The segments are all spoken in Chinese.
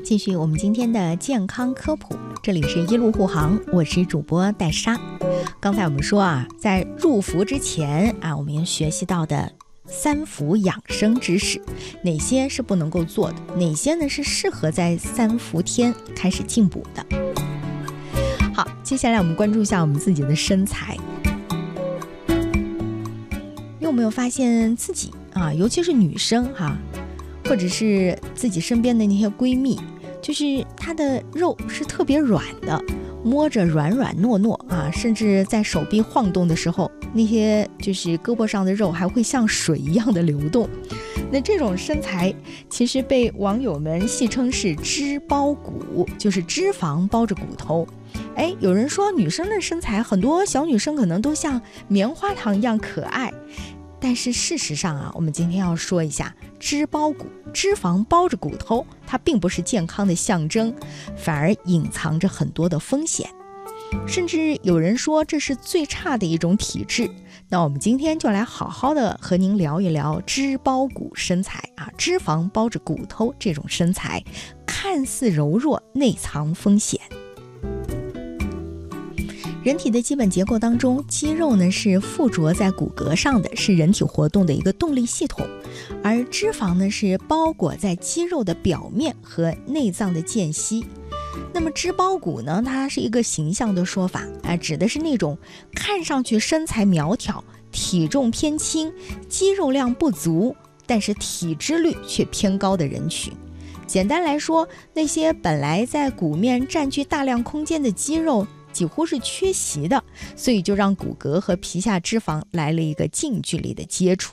继续我们今天的健康科普，这里是一路护航，我是主播戴莎。刚才我们说啊，在入伏之前啊，我们要学习到的三伏养生知识，哪些是不能够做的，哪些呢是适合在三伏天开始进补的。好，接下来我们关注一下我们自己的身材。你有没有发现自己啊，尤其是女生或者是自己身边的那些闺蜜，就是她的肉是特别软的，摸着软软糯糯啊，甚至在手臂晃动的时候，那些就是胳膊上的肉还会像水一样的流动。那这种身材其实被网友们戏称是脂包骨，就是脂肪包着骨头。有人说女生的身材，很多小女生可能都像棉花糖一样可爱，但是事实上啊，我们今天要说一下脂包骨，脂肪包着骨头，它并不是健康的象征，反而隐藏着很多的风险，甚至有人说这是最差的一种体质。那我们今天就来好好的和您聊一聊脂包骨身材啊，脂肪包着骨头这种身材，看似柔弱，内藏风险。人体的基本结构当中，肌肉呢是附着在骨骼上的，是人体活动的一个动力系统，而脂肪呢是包裹在肌肉的表面和内脏的间隙。那么脂包骨呢，它是一个形象的说法指的是那种看上去身材苗条，体重偏轻，肌肉量不足，但是体脂率却偏高的人群。简单来说，那些本来在骨面占据大量空间的肌肉几乎是缺席的，所以就让骨骼和皮下脂肪来了一个近距离的接触。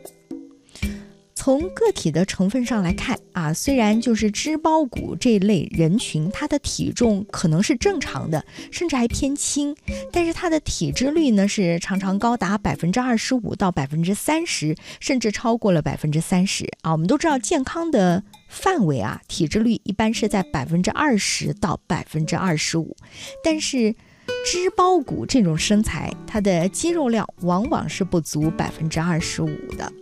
从个体的成分上来看虽然就是脂包骨这类人群，它的体重可能是正常的，甚至还偏轻，但是它的体脂率呢是常常高达25%到30%，甚至超过了30%我们都知道健康的范围体脂率一般是在20%到25%，但是脂包骨这种身材，它的肌肉量往往是不足25%的。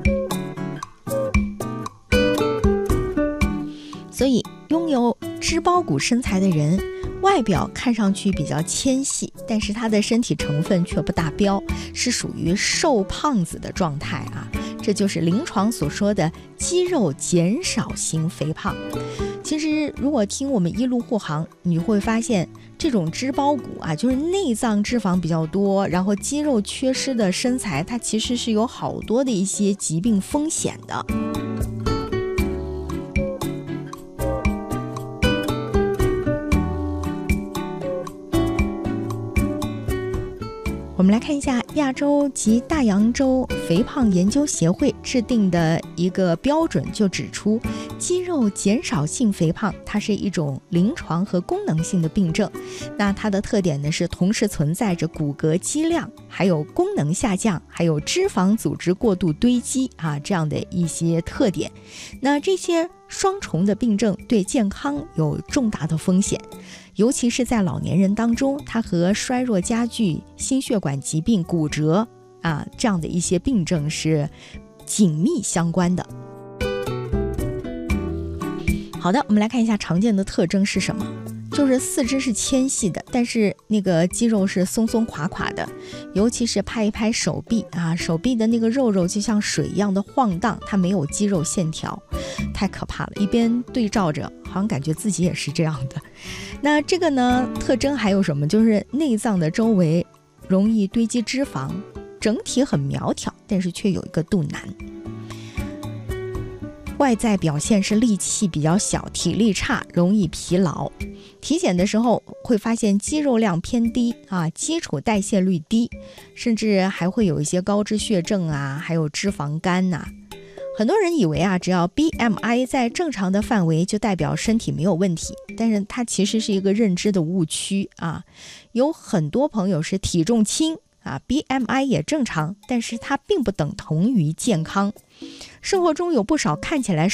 所以拥有脂包骨身材的人，外表看上去比较纤细，但是他的身体成分却不达标，是属于瘦胖子的状态这就是临床所说的肌肉减少型肥胖。其实如果听我们一路护航，你会发现这种脂包骨就是内脏脂肪比较多，然后肌肉缺失的身材，它其实是有好多的一些疾病风险的。我们来看一下亚洲及大洋洲肥胖研究协会制定的一个标准，就指出肌肉减少性肥胖它是一种临床和功能性的病症。那它的特点呢是同时存在着骨骼肌量，还有功能下降，还有脂肪组织过度堆积这样的一些特点。那这些双重的病症对健康有重大的风险，尤其是在老年人当中，它和衰弱加剧、心血管疾病、骨折这样的一些病症是紧密相关的。好的，我们来看一下常见的特征是什么，就是四肢是纤细的，但是那个肌肉是松松垮垮的，尤其是拍一拍手臂手臂的那个肉肉就像水一样的晃荡，它没有肌肉线条，太可怕了。一边对照着，好像感觉自己也是这样的。那这个呢，特征还有什么？就是内脏的周围容易堆积脂肪，整体很苗条，但是却有一个肚腩。外在表现是力气比较小，体力差，容易疲劳。体检的时候会发现肌肉量偏低基础代谢率低，甚至还会有一些高脂血症还有脂肪肝很多人以为只要 BMI 在正常的范围就代表身体没有问题，但是它其实是一个认知的误区有很多朋友是体重轻BMI 也正常，但是它并不等同于健康。生活中有不少看起来